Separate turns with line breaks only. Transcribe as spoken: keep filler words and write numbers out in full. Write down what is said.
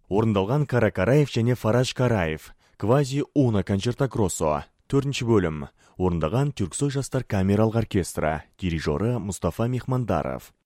Орындалған Кара Караев және Фараж Караев. Квази Уна концерта Гроссо. Төртінші бөлім. Орындаған Түрксой жастар камералық оркестрі. Дирижері Мұстафа Мехмандаров.